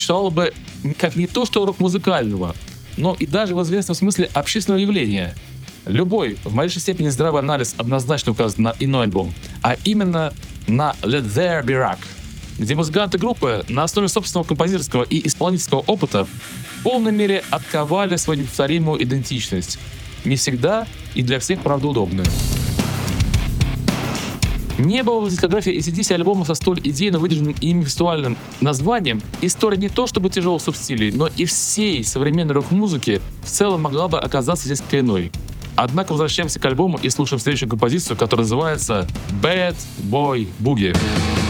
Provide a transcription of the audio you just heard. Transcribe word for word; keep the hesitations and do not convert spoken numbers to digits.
существовало бы как не то что рок-музыкального, но и даже в известном смысле общественного явления. Любой, в малейшей степени здравый анализ однозначно указывает на иной альбом, а именно на Let There Be Rock, где музыканты группы на основе собственного композиторского и исполнительского опыта в полной мере отковали свою неповторимую идентичность. Не всегда и для всех, правда, удобную. Не было в дискографии эй си ди си альбома со столь идейно выдержанным и интеллектуальным названием. История не то чтобы тяжелых субстилей, но и всей современной рок-музыки в целом могла бы оказаться здесь иной. Однако возвращаемся к альбому и слушаем следующую композицию, которая называется Bad Boy Boogie.